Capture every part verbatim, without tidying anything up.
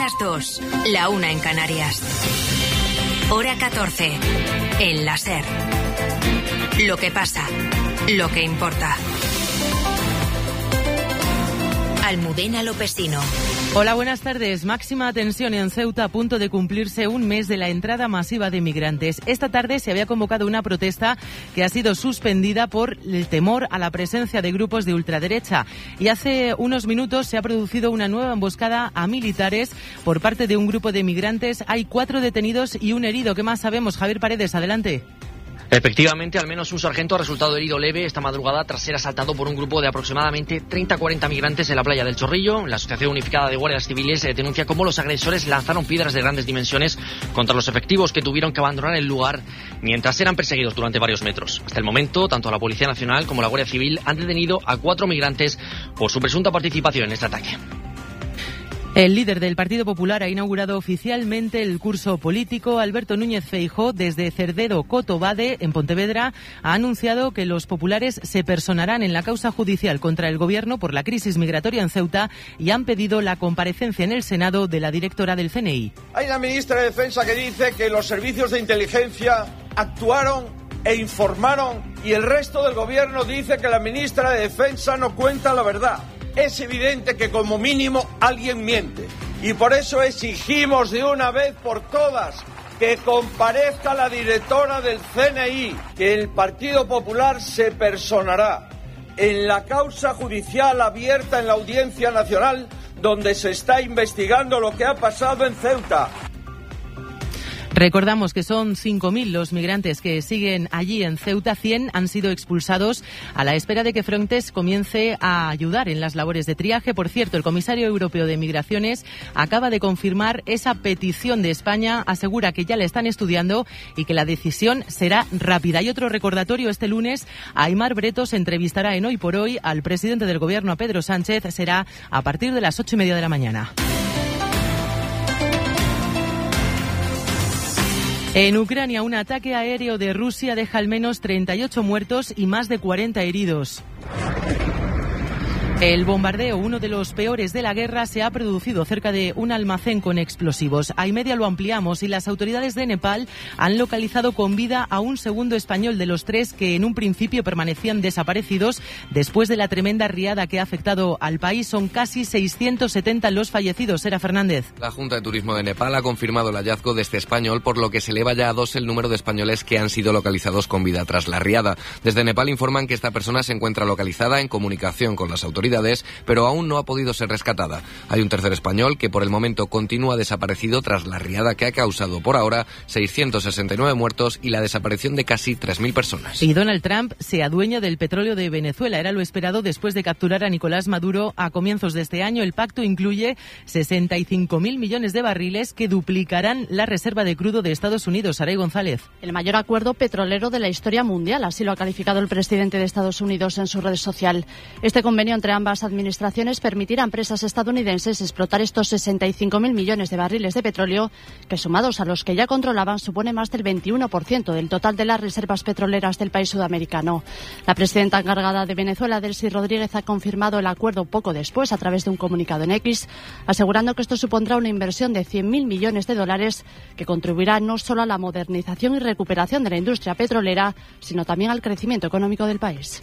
las dos, la una en Canarias. Hora catorce, en la SER. Lo que pasa, lo que importa. Almudena Lopesino. Hola, buenas tardes. Máxima tensión en Ceuta, a punto de cumplirse un mes de la entrada masiva de migrantes. Esta tarde se había convocado una protesta que ha sido suspendida por el temor a la presencia de grupos de ultraderecha. Y hace unos minutos se ha producido una nueva emboscada a militares por parte de un grupo de migrantes. Hay cuatro detenidos y un herido. ¿Qué más sabemos? Javier Paredes, adelante. Efectivamente, al menos un sargento ha resultado herido leve esta madrugada tras ser asaltado por un grupo de aproximadamente treinta a cuarenta migrantes en la playa del Chorrillo. La Asociación Unificada de Guardias Civiles denuncia cómo los agresores lanzaron piedras de grandes dimensiones contra los efectivos, que tuvieron que abandonar el lugar mientras eran perseguidos durante varios metros. Hasta el momento, tanto la Policía Nacional como la Guardia Civil han detenido a cuatro migrantes por su presunta participación en este ataque. El líder del Partido Popular ha inaugurado oficialmente el curso político. Alberto Núñez Feijóo, desde Cerdedo Cotobade, en Pontevedra, ha anunciado que los populares se personarán en la causa judicial contra el Gobierno por la crisis migratoria en Ceuta y han pedido la comparecencia en el Senado de la directora del C N I. Hay la ministra de Defensa que dice que los servicios de inteligencia actuaron e informaron, y el resto del Gobierno dice que la ministra de Defensa no cuenta la verdad. Es evidente que como mínimo alguien miente, y por eso exigimos de una vez por todas que comparezca la directora del C N I, que el Partido Popular se personará en la causa judicial abierta en la Audiencia Nacional, donde se está investigando lo que ha pasado en Ceuta. Recordamos que son cinco mil los migrantes que siguen allí en Ceuta. cien han sido expulsados a la espera de que Frontex comience a ayudar en las labores de triaje. Por cierto, el comisario europeo de Migraciones acaba de confirmar esa petición de España. Asegura que ya la están estudiando y que la decisión será rápida. Y otro recordatorio: este lunes Aimar Bretos entrevistará en Hoy por Hoy al presidente del Gobierno, a Pedro Sánchez. Será a partir de las ocho y media de la mañana. En Ucrania, un ataque aéreo de Rusia deja al menos treinta y ocho muertos y más de cuarenta heridos. El bombardeo, uno de los peores de la guerra, se ha producido cerca de un almacén con explosivos. A y media lo ampliamos y las autoridades de Nepal han localizado con vida a un segundo español de los tres que en un principio permanecían desaparecidos después de la tremenda riada que ha afectado al país. Son casi seiscientos setenta los fallecidos. Sera Fernández. La Junta de Turismo de Nepal ha confirmado el hallazgo de este español, por lo que se eleva ya a dos el número de españoles que han sido localizados con vida tras la riada. Desde Nepal informan que esta persona se encuentra localizada, en comunicación con las autoridades, pero aún no ha podido ser rescatada. Hay un tercer español que por el momento continúa desaparecido tras la riada que ha causado por ahora seiscientos sesenta y nueve muertos y la desaparición de casi tres mil personas. Y Donald Trump se adueña del petróleo de Venezuela. Era lo esperado después de capturar a Nicolás Maduro a comienzos de este año. El pacto incluye sesenta y cinco mil millones de barriles que duplicarán la reserva de crudo de Estados Unidos. Saray González. El mayor acuerdo petrolero de la historia mundial, así lo ha calificado el presidente de Estados Unidos en su red social. Este convenio entre ambas administraciones permitirá a empresas estadounidenses explotar estos sesenta y cinco mil millones de barriles de petróleo, que sumados a los que ya controlaban supone más del veintiuno por ciento del total de las reservas petroleras del país sudamericano. La presidenta encargada de Venezuela, Delcy Rodríguez, ha confirmado el acuerdo poco después a través de un comunicado en X, asegurando que esto supondrá una inversión de cien mil millones de dólares que contribuirá no solo a la modernización y recuperación de la industria petrolera, sino también al crecimiento económico del país.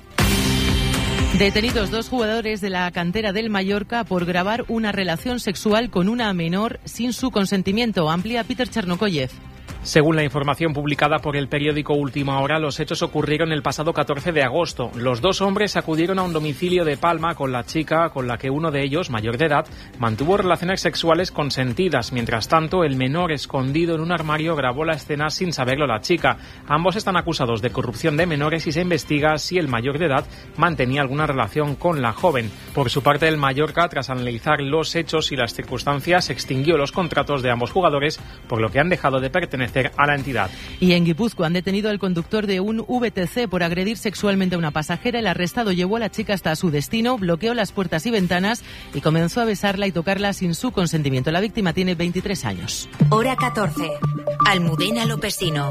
Detenidos dos jugadores de la cantera del Mallorca por grabar una relación sexual con una menor sin su consentimiento. Amplía Peter Chernokoyev. Según la información publicada por el periódico Última Hora, los hechos ocurrieron el pasado catorce de agosto. Los dos hombres acudieron a un domicilio de Palma con la chica con la que uno de ellos, mayor de edad, mantuvo relaciones sexuales consentidas. Mientras tanto, el menor, escondido en un armario, grabó la escena sin saberlo la chica. Ambos están acusados de corrupción de menores y se investiga si el mayor de edad mantenía alguna relación con la joven. Por su parte, el Mallorca, tras analizar los hechos y las circunstancias, extinguió los contratos de ambos jugadores, por lo que han dejado de pertenecer a la entidad. Y en Guipúzcoa han detenido al conductor de un V T C por agredir sexualmente a una pasajera. El arrestado llevó a la chica hasta su destino, bloqueó las puertas y ventanas y comenzó a besarla y tocarla sin su consentimiento. La víctima tiene veintitrés años. Hora catorce. Almudena Lopesino.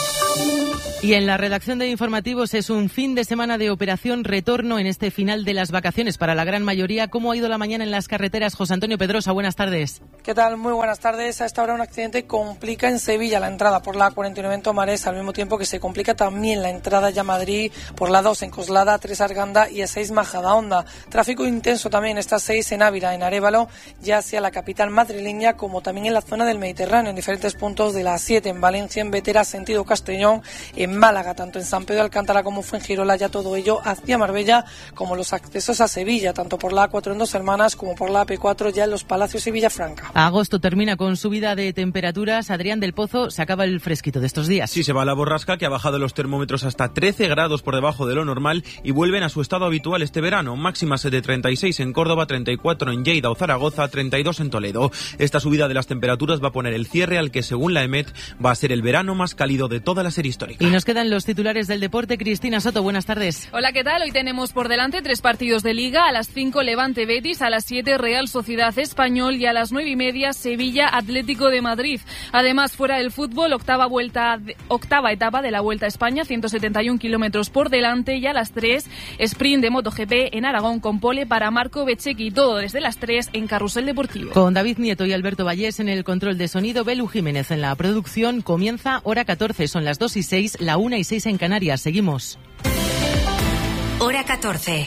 Y en la redacción de informativos es un fin de semana de operación retorno en este final de las vacaciones para la gran mayoría. ¿Cómo ha ido la mañana en las carreteras? José Antonio Pedrosa, buenas tardes. ¿Qué tal? Muy buenas tardes. A esta hora un accidente complica en Sevilla la entrada por la cuarenta y nueve en Tomares, al mismo tiempo que se complica también la entrada ya a Madrid por la dos en Coslada, tres Arganda y a seis Majadahonda. Tráfico intenso también esta seis en Ávila, en Arévalo, ya hacia la capital madrileña, como también en la zona del Mediterráneo, en diferentes puntos de la siete en Valencia, en Vetera, sentido Castellón, en Málaga, tanto en San Pedro de Alcántara como en Fuengirola, ya todo ello hacia Marbella, como los accesos a Sevilla, tanto por la A cuatro en Dos Hermanas como por la A P cuatro ya en Los Palacios y Villafranca. Agosto termina con subida de temperaturas. Adrián del Pozo, se acaba el fresquito de estos días. Sí, se va la borrasca, que ha bajado los termómetros hasta trece grados por debajo de lo normal y vuelven a su estado habitual este verano. Máximas de treinta y seis en Córdoba, treinta y cuatro en Lleida o Zaragoza, treinta y dos en Toledo. Esta subida de las temperaturas va a poner el cierre al que, según la EMET, va a ser el verano más cálido de toda la serie histórica. Y nos quedan los titulares del deporte. Cristina Soto, buenas tardes. Hola, ¿qué tal? Hoy tenemos por delante tres partidos de Liga. A las cinco Levante Betis, a las siete Real Sociedad Español y a las nueve y media Sevilla Atlético de Madrid. Además, fuera del fútbol, octava vuelta, octava etapa de la Vuelta a España, ciento setenta y un kilómetros por delante, y a las tres sprint de MotoGP en Aragón con pole para Marco Bezzecchi. Todo desde las tres en Carrusel Deportivo. Con David Nieto y Alberto Vallés en el control de sonido, Belu Jiménez en la producción. Comienza Hora catorce, son las dos y seis, la una y seis en Canarias. Seguimos. Hora catorce.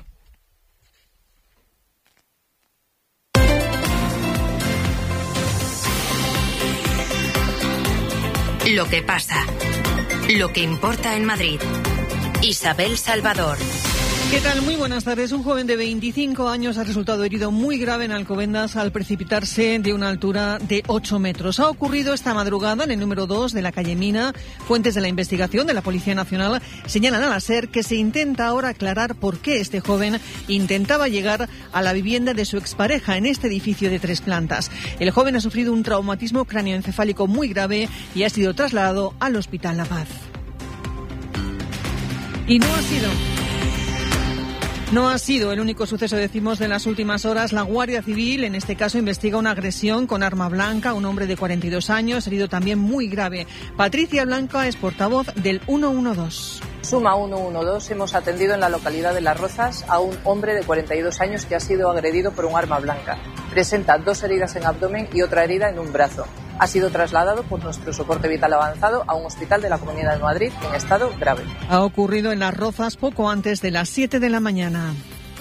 Lo que pasa. Lo que importa en Madrid. Isabel Salvador. ¿Qué tal? Muy buenas tardes. Un joven de veinticinco años ha resultado herido muy grave en Alcobendas al precipitarse de una altura de ocho metros. Ha ocurrido esta madrugada en el número dos de la calle Mina. Fuentes de la investigación de la Policía Nacional señalan a la SER que se intenta ahora aclarar por qué este joven intentaba llegar a la vivienda de su expareja en este edificio de tres plantas. El joven ha sufrido un traumatismo cráneoencefálico muy grave y ha sido trasladado al Hospital La Paz. Y no ha sido... No ha sido el único suceso, decimos, de las últimas horas. La Guardia Civil, en este caso, investiga una agresión con arma blanca a un hombre de cuarenta y dos años, herido también muy grave. Patricia Blanca es portavoz del ciento doce. Suma ciento doce, hemos atendido en la localidad de Las Rozas a un hombre de cuarenta y dos años que ha sido agredido por un arma blanca. Presenta dos heridas en abdomen y otra herida en un brazo. Ha sido trasladado por nuestro soporte vital avanzado a un hospital de la Comunidad de Madrid en estado grave. Ha ocurrido en Las Rozas poco antes de las siete de la mañana.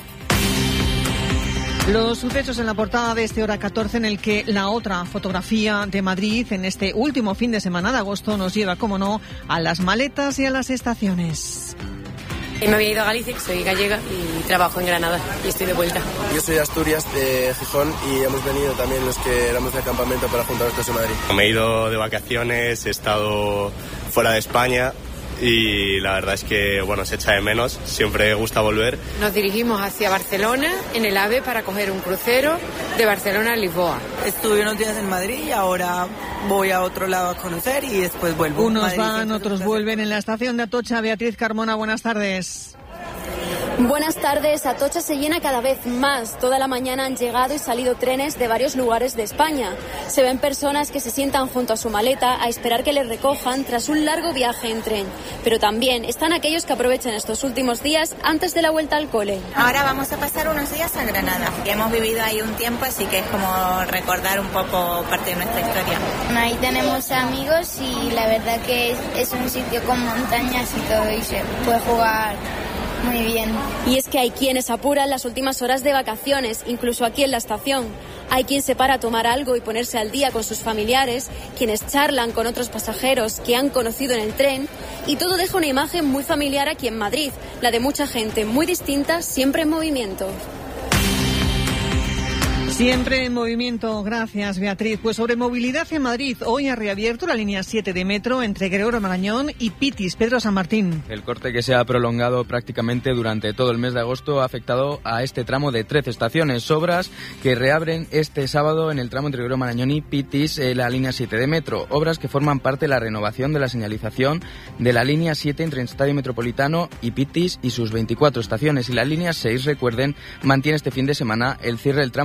Los sucesos en la portada de este Hora catorce, en el que la otra fotografía de Madrid en este último fin de semana de agosto nos lleva, como no, a las maletas y a las estaciones. Me había ido a Galicia, que soy gallega y trabajo en Granada y estoy de vuelta. Yo soy de Asturias, de Gijón, y hemos venido también los que éramos de campamento para juntarnos en Madrid. Me he ido de vacaciones, he estado fuera de España y la verdad es que, bueno, se echa de menos, siempre gusta volver. Nos dirigimos hacia Barcelona en el AVE para coger un crucero de Barcelona a Lisboa. Estuve unos días en Madrid y ahora voy a otro lado a conocer y después vuelvo. Unos Madrid, van, otros vuelven. En la estación de Atocha, Beatriz Carmona, buenas tardes. Buenas tardes. Atocha se llena cada vez más. Toda la mañana han llegado y salido trenes de varios lugares de España. Se ven personas que se sientan junto a su maleta a esperar que les recojan tras un largo viaje en tren. Pero también están aquellos que aprovechan estos últimos días antes de la vuelta al cole. Ahora vamos a pasar unos días a Granada. Ya hemos vivido ahí un tiempo, así que es como recordar un poco parte de nuestra historia. Ahí tenemos amigos y la verdad que es, es un sitio con montañas y todo y se puede jugar muy bien. Y es que hay quienes apuran las últimas horas de vacaciones, incluso aquí en la estación. Hay quien se para a tomar algo y ponerse al día con sus familiares, quienes charlan con otros pasajeros que han conocido en el tren, y todo deja una imagen muy familiar aquí en Madrid, la de mucha gente muy distinta, siempre en movimiento. Siempre en movimiento, gracias Beatriz. Pues sobre movilidad en Madrid, hoy ha reabierto la línea siete de metro entre Gregorio Marañón y Pitis, Pedro San Martín. El corte, que se ha prolongado prácticamente durante todo el mes de agosto, ha afectado a este tramo de trece estaciones. Obras que reabren este sábado en el tramo entre Gregorio Marañón y Pitis, eh, la línea siete de metro. Obras que forman parte de la renovación de la señalización de la línea siete entre el Estadio Metropolitano y Pitis y sus veinticuatro estaciones. Y la línea seis, recuerden, mantiene este fin de semana el cierre del tramo entre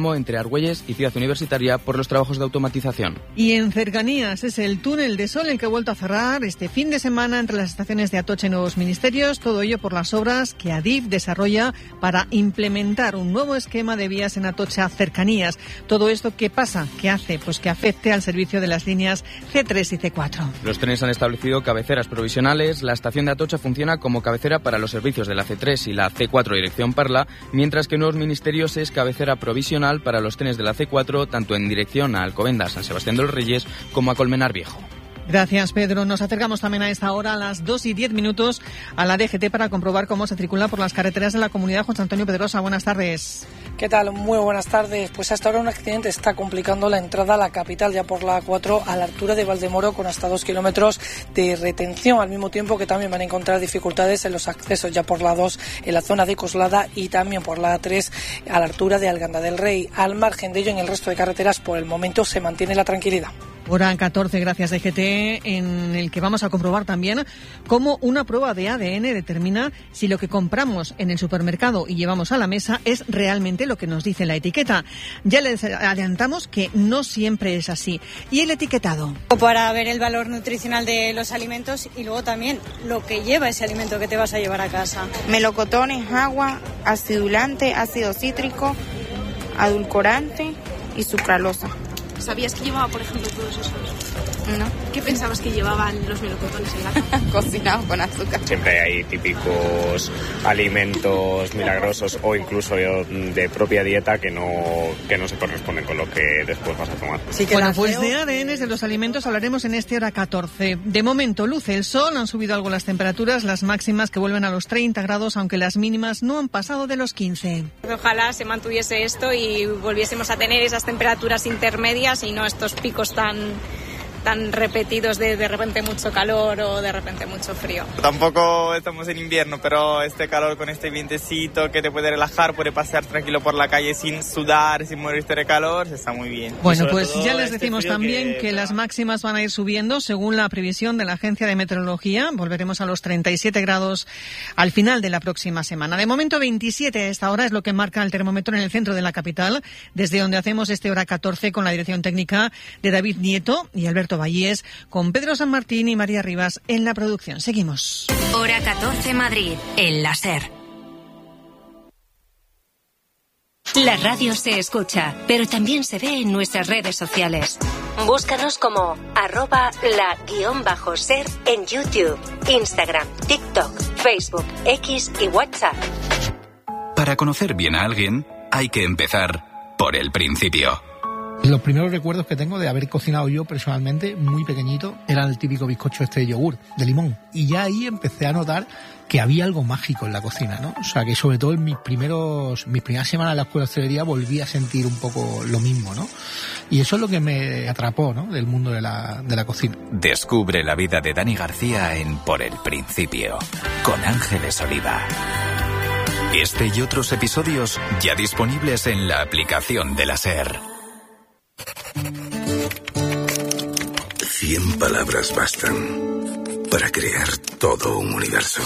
Argüelles y Ciudad Universitaria por los trabajos de automatización. Y en cercanías es el túnel de Sol el que ha vuelto a cerrar este fin de semana entre las estaciones de Atocha y Nuevos Ministerios, todo ello por las obras que Adif desarrolla para implementar un nuevo esquema de vías en Atocha Cercanías. Todo esto, ¿qué pasa? ¿Qué hace? Pues que afecte al servicio de las líneas ce tres y ce cuatro. Los trenes han establecido cabeceras provisionales. La estación de Atocha funciona como cabecera para los servicios de la ce tres y la ce cuatro dirección Parla, mientras que Nuevos Ministerios es cabecera provisional para los trenes de la ce cuatro, tanto en dirección a Alcobendas, San Sebastián de los Reyes, como a Colmenar Viejo. Gracias, Pedro. Nos acercamos también a esta hora, a las dos y diez minutos, a la D G T para comprobar cómo se circula por las carreteras de la comunidad. José Antonio Pedrosa, buenas tardes. ¿Qué tal? Muy buenas tardes. Pues hasta ahora un accidente está complicando la entrada a la capital, ya por la A cuatro, a la altura de Valdemoro, con hasta dos kilómetros de retención, al mismo tiempo que también van a encontrar dificultades en los accesos, ya por la A dos, en la zona de Coslada, y también por la A tres, a la altura de Alganda del Rey. Al margen de ello, en el resto de carreteras, por el momento, se mantiene la tranquilidad. Hora catorce, gracias D G T, en el que vamos a comprobar también cómo una prueba de A D N determina si lo que compramos en el supermercado y llevamos a la mesa es realmente lo que nos dice la etiqueta. Ya les adelantamos que no siempre es así. ¿Y el etiquetado? Para ver el valor nutricional de los alimentos y luego también lo que lleva ese alimento que te vas a llevar a casa. Melocotones, agua, acidulante, ácido cítrico, adulcorante y sucralosa. ¿Sabías que llevaba, por ejemplo, todos esos? No. ¿Qué pensabas que llevaban los melocotones en la casa? Cocinado con azúcar. Siempre hay típicos alimentos milagrosos o incluso de propia dieta que no, que no se corresponden con lo que después vas a tomar. Sí, bueno, pues de A D N de los alimentos hablaremos en este hora catorce. De momento luce el sol, han subido algo las temperaturas, las máximas que vuelven a los treinta grados, aunque las mínimas no han pasado de los quince. Ojalá se mantuviese esto y volviésemos a tener esas temperaturas intermedias y no estos picos tan... tan repetidos de de repente mucho calor o de repente mucho frío. Tampoco estamos en invierno, pero este calor con este vientecito que te puede relajar, puede pasear tranquilo por la calle sin sudar, sin morirte de calor, está muy bien. Bueno, pues ya les decimos también que... que las máximas van a ir subiendo según la previsión de la Agencia de Meteorología. Volveremos a los treinta y siete grados al final de la próxima semana. De momento veintisiete a esta hora es lo que marca el termómetro en el centro de la capital, desde donde hacemos este hora catorce con la dirección técnica de David Nieto y Alberto Vallés, con Pedro San Martín y María Rivas en la producción. Seguimos. Hora catorce Madrid, el láser. La radio se escucha, pero también se ve en nuestras redes sociales. Búscanos como arroba la guión bajo ser en YouTube, Instagram, TikTok, Facebook, X y WhatsApp. Para conocer bien a alguien, hay que empezar por el principio. Los primeros recuerdos que tengo de haber cocinado yo personalmente, muy pequeñito, era el típico bizcocho este de yogur, de limón. Y ya ahí empecé a notar que había algo mágico en la cocina, ¿no? O sea, que sobre todo en mis primeros, mis primeras semanas en la escuela de hostelería volví a sentir un poco lo mismo, ¿no? Y eso es lo que me atrapó, ¿no? Del mundo de la, de la cocina. Descubre la vida de Dani García en Por el Principio, con Ángeles Oliva. Este y otros episodios ya disponibles en la aplicación de la SER. Cien palabras bastan para crear todo un universo.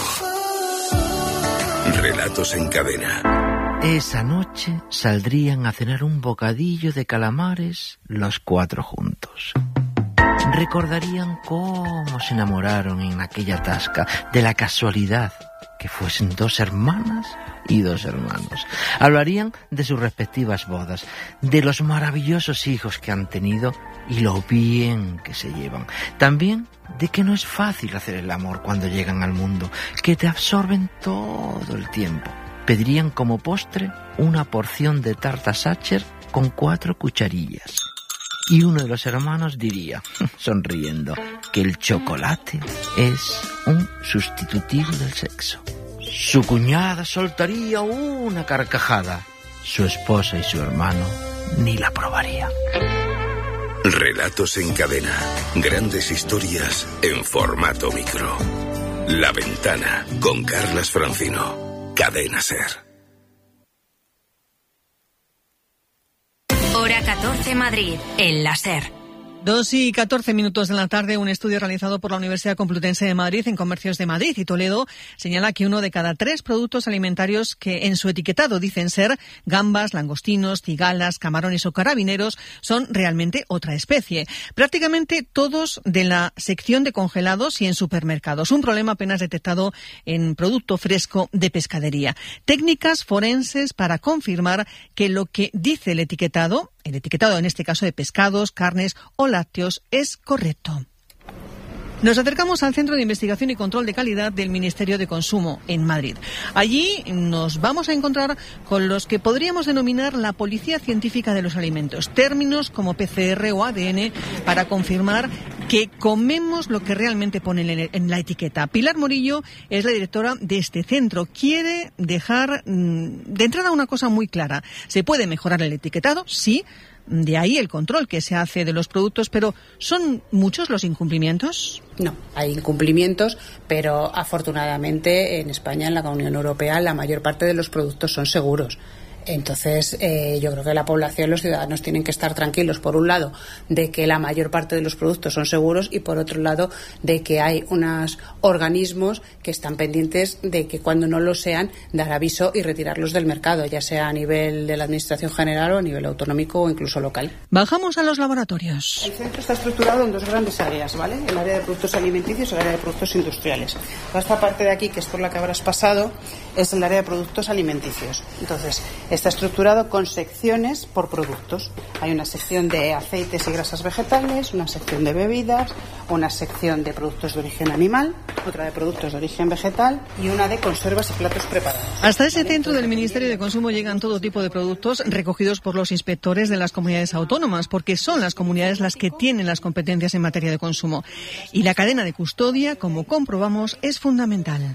Relatos en cadena. Esa noche saldrían a cenar un bocadillo de calamares los cuatro juntos. Recordarían cómo se enamoraron en aquella tasca, de la casualidad que fuesen dos hermanas y dos hermanos. Hablarían de sus respectivas bodas, de los maravillosos hijos que han tenido y lo bien que se llevan. También de que no es fácil hacer el amor cuando llegan al mundo, que te absorben todo el tiempo. Pedirían como postre una porción de tarta Sacher con cuatro cucharillas. Y uno de los hermanos diría, sonriendo, que el chocolate es un sustitutivo del sexo. Su cuñada soltaría una carcajada. Su esposa y su hermano ni la probarían. Relatos en cadena. Grandes historias en formato micro. La Ventana, con Carlas Francino. Cadena SER. Hora catorce Madrid, el láser. Dos y catorce minutos de la tarde, un estudio realizado por la Universidad Complutense de Madrid en Comercios de Madrid y Toledo señala que uno de cada tres productos alimentarios que en su etiquetado dicen ser gambas, langostinos, cigalas, camarones o carabineros son realmente otra especie. Prácticamente todos de la sección de congelados y en supermercados. Un problema apenas detectado en producto fresco de pescadería. Técnicas forenses para confirmar que lo que dice el etiquetado, el etiquetado en este caso de pescados, carnes o lácteos, es correcto. Nos acercamos al Centro de Investigación y Control de Calidad del Ministerio de Consumo en Madrid. Allí nos vamos a encontrar con los que podríamos denominar la policía científica de los alimentos. Términos como P C R o A D N para confirmar que comemos lo que realmente pone en la etiqueta. Pilar Morillo es la directora de este centro. Quiere dejar de entrada una cosa muy clara. ¿Se puede mejorar el etiquetado? Sí. De ahí el control que se hace de los productos, pero ¿son muchos los incumplimientos? No, hay incumplimientos, pero afortunadamente en España, en la Unión Europea, la mayor parte de los productos son seguros. Entonces, eh, yo creo que la población, los ciudadanos tienen que estar tranquilos, por un lado, de que la mayor parte de los productos son seguros y, por otro lado, de que hay unos organismos que están pendientes de que cuando no lo sean, dar aviso y retirarlos del mercado, ya sea a nivel de la Administración General o a nivel autonómico o incluso local. Bajamos a los laboratorios. El centro está estructurado en dos grandes áreas, ¿vale? El área de productos alimenticios y el área de productos industriales. Toda esta parte de aquí, que es por la que habrás pasado, es el área de productos alimenticios. Entonces, está estructurado con secciones por productos. Hay una sección de aceites y grasas vegetales, una sección de bebidas, una sección de productos de origen animal, otra de productos de origen vegetal y una de conservas y platos preparados. Hasta ese centro del Ministerio de Consumo llegan todo tipo de productos recogidos por los inspectores de las comunidades autónomas, porque son las comunidades las que tienen las competencias en materia de consumo. Y la cadena de custodia, como comprobamos, es fundamental.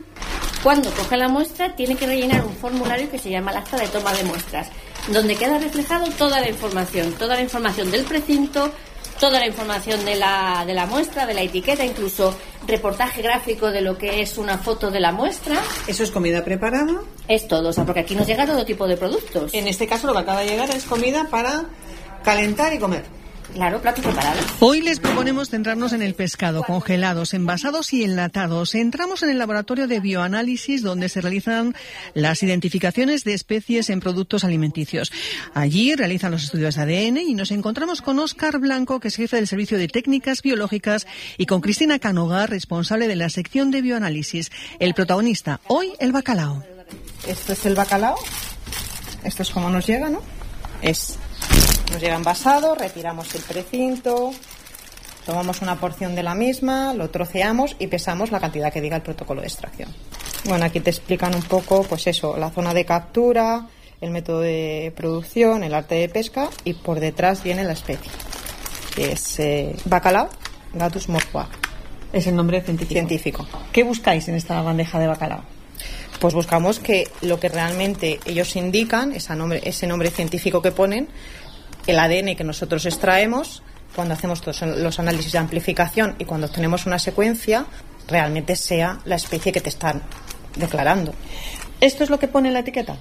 Cuando coge la muestra, tiene que rellenar un formulario que se llama el acta de toma de muestras, donde queda reflejado toda la información, toda la información del precinto, toda la información de la, de la muestra, de la etiqueta, incluso reportaje gráfico de lo que es una foto de la muestra. ¿Eso es comida preparada? Es todo, o sea, porque aquí nos llega todo tipo de productos. En este caso lo que acaba de llegar es comida para calentar y comer. Claro, platos preparados. Hoy les proponemos centrarnos en el pescado, congelados, envasados y enlatados. Entramos en el laboratorio de bioanálisis donde se realizan las identificaciones de especies en productos alimenticios. Allí realizan los estudios de A D N y nos encontramos con Óscar Blanco, que es jefe del Servicio de Técnicas Biológicas, y con Cristina Canogar, responsable de la sección de bioanálisis. El protagonista, hoy, el bacalao. Esto es el bacalao. Esto es como nos llega, ¿no? Es... Nos llega envasado, retiramos el precinto, tomamos una porción de la misma, lo troceamos y pesamos la cantidad que diga el protocolo de extracción. Bueno, aquí te explican un poco, pues eso, la zona de captura, el método de producción, el arte de pesca, y por detrás viene la especie, que es eh, bacalao, Gatuus morphua. Es el nombre científico. científico. ¿Qué buscáis en esta bandeja de bacalao? Pues buscamos que lo que realmente ellos indican, ese nombre, ese nombre científico que ponen, el A D N que nosotros extraemos, cuando hacemos todos los análisis de amplificación y cuando obtenemos una secuencia, realmente sea la especie que te están declarando. ¿Esto es lo que pone en la etiqueta?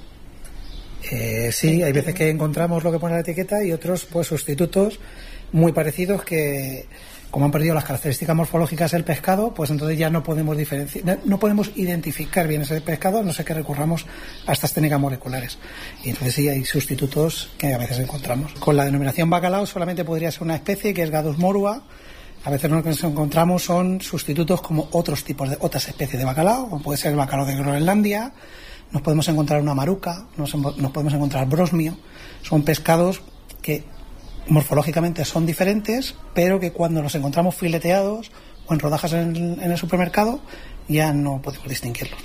Eh, sí, hay veces que encontramos lo que pone la etiqueta y otros pues sustitutos muy parecidos que, como han perdido las características morfológicas del pescado, pues entonces ya no podemos diferenciar, no podemos identificar bien ese pescado, a no ser que recurramos a estas técnicas moleculares. Y entonces sí hay sustitutos que a veces encontramos. Con la denominación bacalao solamente podría ser una especie que es Gatuus morphua. A veces lo que nos encontramos son sustitutos como otros tipos de otras especies de bacalao, como puede ser el bacalao de Groenlandia. Nos podemos encontrar una maruca, nos, nos podemos encontrar brosmio. Son pescados que morfológicamente son diferentes, pero que cuando los encontramos fileteados o en rodajas en el, en el supermercado ya no podemos distinguirlos.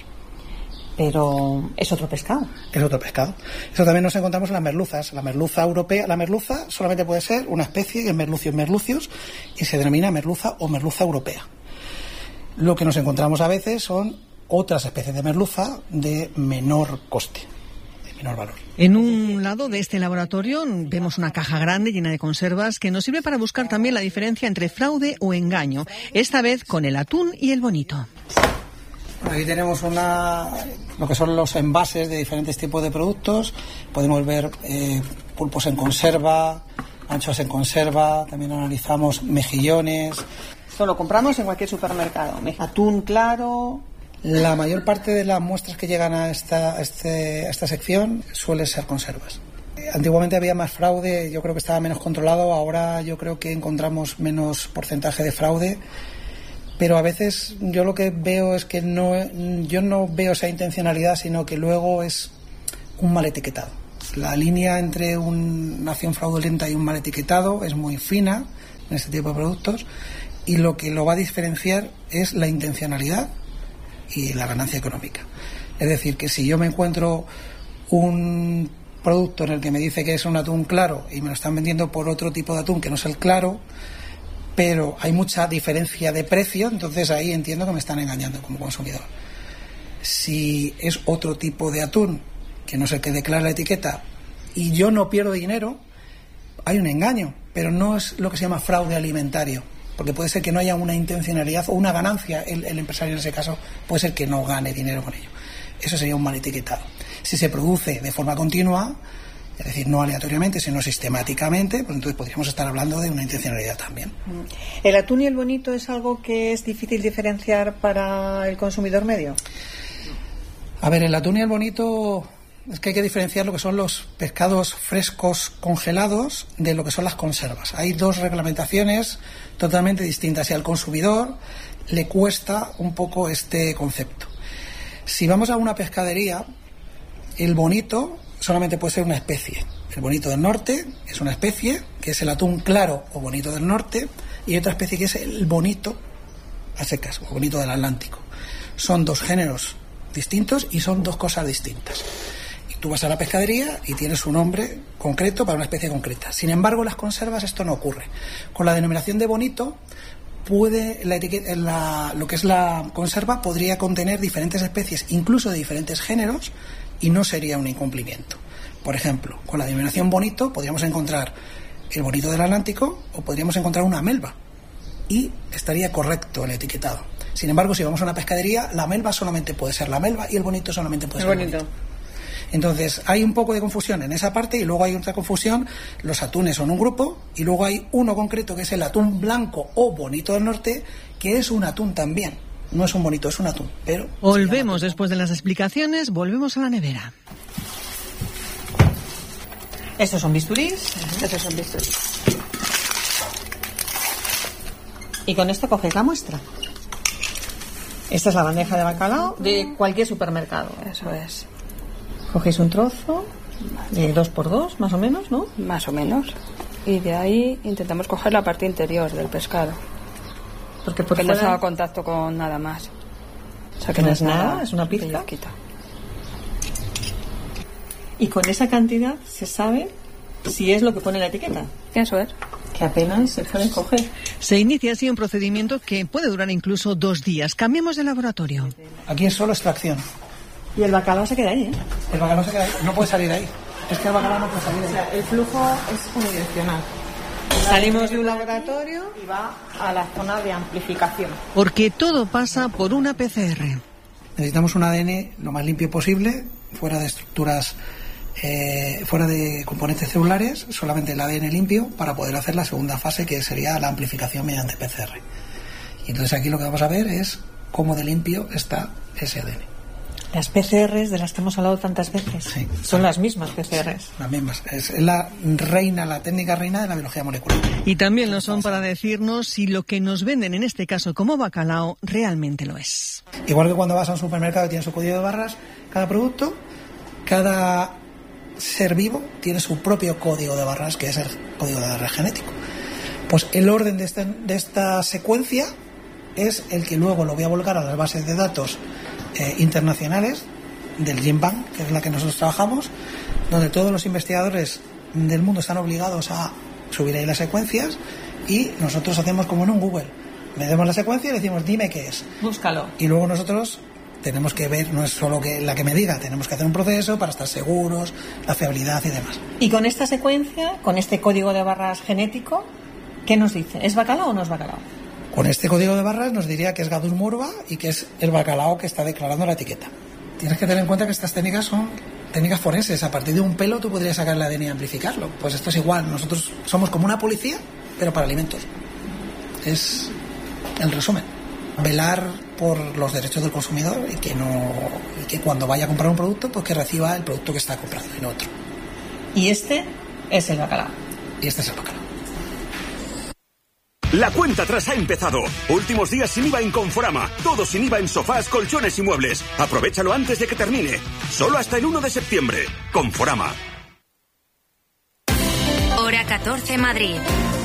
Pero es otro pescado. Es otro pescado. Eso también nos encontramos en las merluzas. La merluza europea, la merluza solamente puede ser una especie que es Merlucius merlucius y se denomina merluza o merluza europea. Lo que nos encontramos a veces son otras especies de merluza de menor coste, de menor valor. En un lado de este laboratorio vemos una caja grande llena de conservas que nos sirve para buscar también la diferencia entre fraude o engaño, esta vez con el atún y el bonito. Aquí tenemos una, lo que son los envases de diferentes tipos de productos. Podemos ver eh, pulpos en conserva, anchoas en conserva, también analizamos mejillones. Esto lo compramos en cualquier supermercado. Atún claro. La mayor parte de las muestras que llegan a esta, a este, a esta sección suelen ser conservas. Antiguamente había más fraude, yo creo que estaba menos controlado, ahora yo creo que encontramos menos porcentaje de fraude, pero a veces yo lo que veo es que no, yo no veo esa intencionalidad, sino que luego es un mal etiquetado. La línea entre una acción fraudulenta y un mal etiquetado es muy fina en este tipo de productos, y lo que lo va a diferenciar es la intencionalidad y la ganancia económica. Es decir, que si yo me encuentro un producto en el que me dice que es un atún claro y me lo están vendiendo por otro tipo de atún que no es el claro, pero hay mucha diferencia de precio, entonces ahí entiendo que me están engañando como consumidor. Si es otro tipo de atún que no es el que declara la etiqueta y yo no pierdo dinero, hay un engaño, pero no es lo que se llama fraude alimentario, porque puede ser que no haya una intencionalidad o una ganancia, el, el empresario en ese caso puede ser que no gane dinero con ello. Eso sería un mal etiquetado. Si se produce de forma continua, es decir, no aleatoriamente, sino sistemáticamente, pues entonces podríamos estar hablando de una intencionalidad también. ¿El atún y el bonito es algo que es difícil diferenciar para el consumidor medio? A ver, el atún y el bonito, es que hay que diferenciar lo que son los pescados frescos congelados de lo que son las conservas. Hay dos reglamentaciones totalmente distintas y al consumidor le cuesta un poco este concepto. Si vamos a una pescadería, el bonito solamente puede ser una especie. El bonito del norte es una especie, que es el atún claro o bonito del norte, y hay otra especie que es el bonito a secas, o bonito del Atlántico. Son dos géneros distintos y son dos cosas distintas. Y tú vas a la pescadería y tienes un nombre concreto para una especie concreta. Sin embargo, en las conservas esto no ocurre. Con la denominación de bonito, puede la etiqueta, la, lo que es la conserva podría contener diferentes especies, incluso de diferentes géneros, y no sería un incumplimiento. Por ejemplo, con la denominación bonito podríamos encontrar el bonito del Atlántico o podríamos encontrar una melva y estaría correcto el etiquetado. Sin embargo, si vamos a una pescadería, la melva solamente puede ser la melva y el bonito solamente puede ser el bonito. Entonces, hay un poco de confusión en esa parte y luego hay otra confusión. Los atunes son un grupo y luego hay uno concreto que es el atún blanco o bonito del norte, que es un atún también. No es un bonito, es un atún, pero... Volvemos después de las explicaciones, volvemos a la nevera. Estos son bisturís. Uh-huh. Estos son bisturís. Y con esto cogéis la muestra. Esta es la bandeja de bacalao de cualquier supermercado. Eso es. Cogéis un trozo de dos por dos, más o menos, ¿no? Más o menos. Y de ahí intentamos coger la parte interior del pescado. Porque, por Porque fuera... no estaba en contacto con nada más. O sea que no, no es nada, nada, es una pizca. Y con esa cantidad se sabe si es lo que pone la etiqueta. Eso es. Que apenas se puede coger. Se inicia así un procedimiento que puede durar incluso dos días. Cambiemos de laboratorio. Aquí es solo extracción. Y el bacalao se queda ahí, ¿eh? El bacalao se queda ahí, no puede salir de ahí. Es que el bacalao no puede salir de ahí. O sea, el flujo es unidireccional. Salimos de un laboratorio y va a la zona de amplificación. Porque todo pasa por una P C R. Necesitamos un A D N lo más limpio posible, fuera de estructuras, eh, fuera de componentes celulares, solamente el A D N limpio para poder hacer la segunda fase, que sería la amplificación mediante P C R. Y entonces aquí lo que vamos a ver es cómo de limpio está ese A D N. Las P C Rs de las que hemos hablado tantas veces, sí, son las mismas P C Rs. Las mismas. Es la reina, la técnica reina de la biología molecular. Y también lo son para decirnos si lo que nos venden en este caso como bacalao realmente lo es. Igual que cuando vas a un supermercado y tiene su código de barras, cada producto, cada ser vivo tiene su propio código de barras, que es el código de barras genético. Pues el orden de, este, de esta secuencia es el que luego lo voy a volcar a las bases de datos Eh, internacionales del GenBank, que es la que nosotros trabajamos, donde todos los investigadores del mundo están obligados a subir ahí las secuencias y nosotros hacemos como en un Google, le damos la secuencia y le decimos dime qué es, búscalo, y luego nosotros tenemos que ver, no es solo que la que me diga, tenemos que hacer un proceso para estar seguros, la fiabilidad y demás. Y con esta secuencia, con este código de barras genético, ¿qué nos dice? ¿Es bacalao o no es bacalao? Con este código de barras nos diría que es Gadus morva y que es el bacalao que está declarando la etiqueta. Tienes que tener en cuenta que estas técnicas son técnicas forenses. A partir de un pelo tú podrías sacar el A D N y amplificarlo. Pues esto es igual. Nosotros somos como una policía, pero para alimentos. Es el resumen. Velar por los derechos del consumidor y que no y que cuando vaya a comprar un producto, pues que reciba el producto que está comprando y no otro. Y este es el bacalao. Y este es el bacalao. La cuenta atrás ha empezado. Últimos días sin I V A en Conforama. Todo sin I V A en sofás, colchones y muebles. Aprovéchalo antes de que termine. Solo hasta el uno de septiembre. Conforama. Hora catorce Madrid.